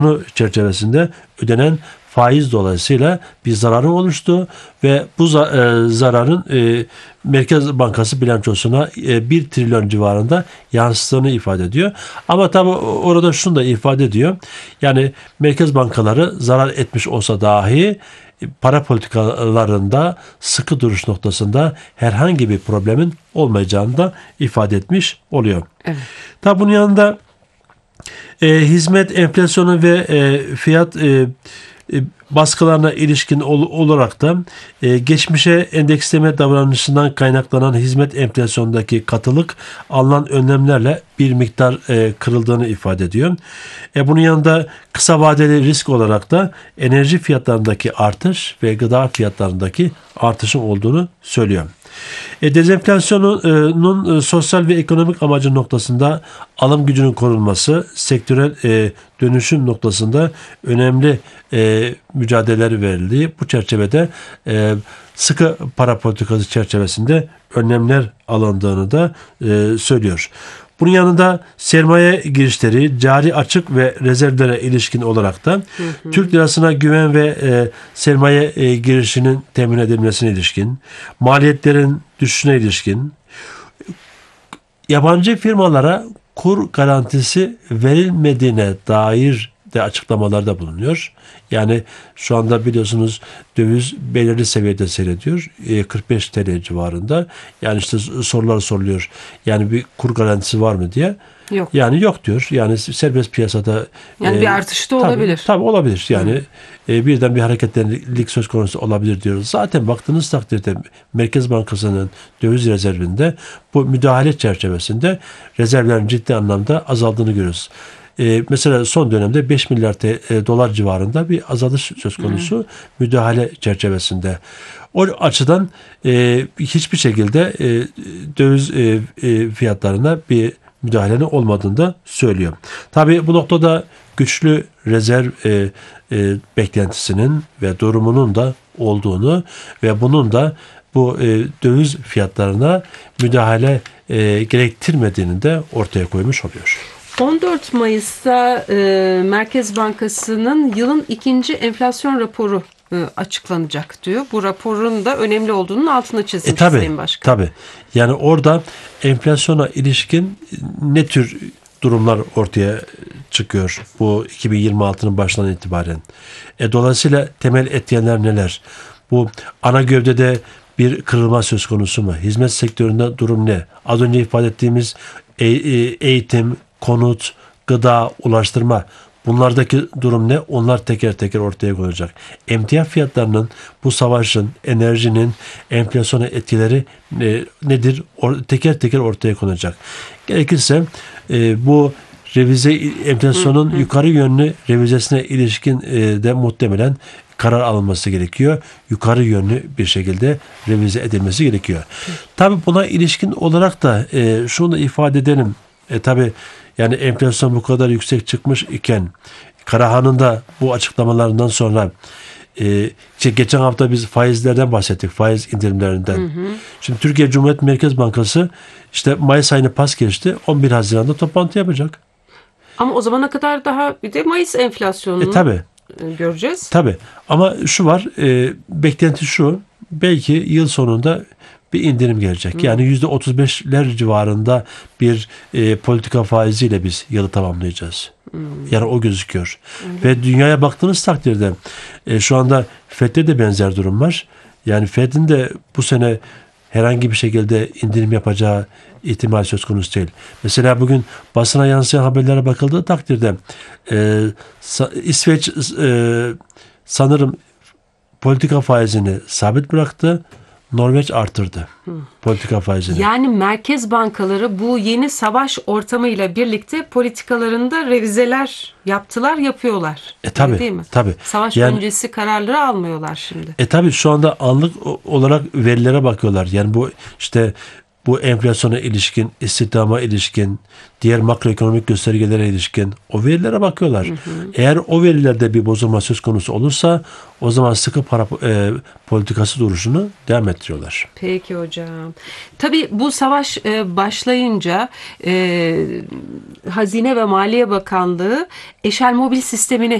çerçevesinde ödenen faiz dolayısıyla bir zararı oluştu ve bu zararın Merkez Bankası bilançosuna 1 trilyon civarında yansıttığını ifade ediyor. Ama tabii orada şunu da ifade ediyor. Yani merkez bankaları zarar etmiş olsa dahi para politikalarında sıkı duruş noktasında herhangi bir problemin olmayacağını da ifade etmiş oluyor. Evet. Tabii bunun yanında hizmet enflasyonu ve fiyat baskılarına ilişkin olarak da geçmişe endeksleme davranışından kaynaklanan hizmet enflasyonundaki katılık alınan önlemlerle bir miktar kırıldığını ifade ediyor. Bunun yanında kısa vadeli risk olarak da enerji fiyatlarındaki artış ve gıda fiyatlarındaki artışın olduğunu söylüyor. Dezenflasyonun sosyal ve ekonomik amacı noktasında alım gücünün korunması, sektörel dönüşüm noktasında önemli mücadeleler verildiği bu çerçevede sıkı para politikası çerçevesinde önlemler alındığını da söylüyor. Bunun yanında sermaye girişleri, cari açık ve rezervlere ilişkin olarak da Türk lirasına güven ve sermaye girişinin temin edilmesine ilişkin, maliyetlerin düşüşüne ilişkin, yabancı firmalara kur garantisi verilmediğine dair de açıklamalarda bulunuyor. Yani şu anda biliyorsunuz döviz belirli seviyede seyrediyor. 45 TL civarında. Yani işte sorular soruluyor. Yani bir kur garantisi var mı diye. Yok. Yani yok diyor. Yani serbest piyasada yani bir artış da olabilir. Tabii olabilir. Yani birden bir hareketlilik söz konusu olabilir diyoruz. Zaten baktığınız takdirde Merkez Bankası'nın döviz rezervinde bu müdahale çerçevesinde rezervlerin ciddi anlamda azaldığını görüyoruz. Mesela son dönemde 5 milyar dolar civarında bir azalış söz konusu müdahale çerçevesinde. O açıdan hiçbir şekilde döviz fiyatlarına bir müdahalenin olmadığını da söylüyor. Tabii bu noktada güçlü rezerv beklentisinin ve durumunun da olduğunu ve bunun da bu döviz fiyatlarına müdahale gerektirmediğini de ortaya koymuş oluyor. 14 Mayıs'ta Merkez Bankası'nın yılın ikinci enflasyon raporu açıklanacak diyor. Bu raporun da önemli olduğunun altına çizmiş Sayın Başkan. Tabii. Yani orada enflasyona ilişkin ne tür durumlar ortaya çıkıyor bu 2026'nın başından itibaren. Dolayısıyla temel etkenler neler? Bu ana gövdede bir kırılma söz konusu mu? Hizmet sektöründe durum ne? Az önce ifade ettiğimiz eğitim, konut, gıda, ulaştırma, bunlardaki durum ne? Onlar teker teker ortaya konacak. Emtia fiyatlarının, bu savaşın, enerjinin enflasyona etkileri nedir? Teker teker ortaya konacak. Gerekirse bu revize enflasyonun yukarı yönlü revizesine ilişkin de muhtemelen karar alınması gerekiyor. Yukarı yönlü bir şekilde revize edilmesi gerekiyor. Tabii buna ilişkin olarak da şunu da ifade edelim. Tabii yani enflasyon bu kadar yüksek çıkmış iken Karahan'ın da bu açıklamalarından sonra geçen hafta biz faizlerden bahsettik. Faiz indirimlerinden. Şimdi Türkiye Cumhuriyet Merkez Bankası işte Mayıs ayını pas geçti. 11 Haziran'da toplantı yapacak. Ama o zamana kadar daha bir de Mayıs enflasyonunu göreceğiz. Tabii. Ama şu var. Beklenti şu. Belki yıl sonunda bir indirim gelecek. Yani %35'ler civarında bir politika faiziyle biz yılı tamamlayacağız. Yani o gözüküyor. Ve dünyaya baktığınız takdirde şu anda FED'de de benzer durum var. Yani FED'in de bu sene herhangi bir şekilde indirim yapacağı ihtimal söz konusu değil. Mesela bugün basına yansıyan haberlere bakıldığı takdirde İsveç sanırım politika faizini sabit bıraktı. Norveç artırdı politika faizini. Yani merkez bankaları bu yeni savaş ortamıyla birlikte politikalarında revizeler yapıyorlar. Tabii, değil mi? Tabii. Savaş öncesi kararları almıyorlar şimdi. Tabii şu anda anlık olarak verilere bakıyorlar. Yani bu işte bu enflasyona ilişkin, istihdama ilişkin, diğer makroekonomik göstergelere ilişkin o verilere bakıyorlar. Eğer o verilerde bir bozulma söz konusu olursa o zaman sıkı para politikası duruşunu devam ettiriyorlar. Peki hocam. Tabii bu savaş başlayınca Hazine ve Maliye Bakanlığı eşel mobil sistemini